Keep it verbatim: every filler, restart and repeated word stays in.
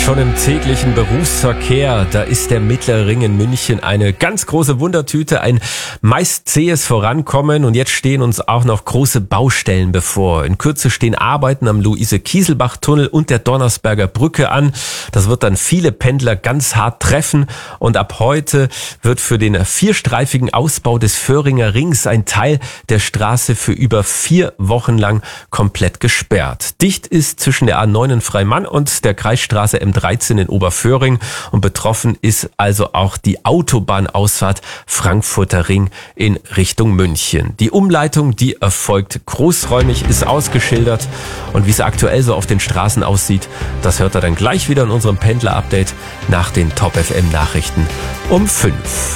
Schon im täglichen Berufsverkehr, da ist der Mittlere Ring in München eine ganz große Wundertüte, ein meist zähes Vorankommen, und jetzt stehen uns auch noch große Baustellen bevor. In Kürze stehen Arbeiten am Luise-Kieselbach-Tunnel und der Donnersberger Brücke an. Das wird dann viele Pendler ganz hart treffen, und ab heute wird für den vierstreifigen Ausbau des Föhringer Rings ein Teil der Straße für über vier Wochen lang komplett gesperrt. Dicht ist zwischen der A neun in Freimann und der Kreisstraße M dreizehn in Oberföhring, und betroffen ist also auch die Autobahnausfahrt Frankfurter Ring in Richtung München. Die Umleitung, die erfolgt großräumig, ist ausgeschildert, und wie es aktuell so auf den Straßen aussieht, das hört er dann gleich wieder in unserem Pendler-Update nach den Top F M Nachrichten um fünf.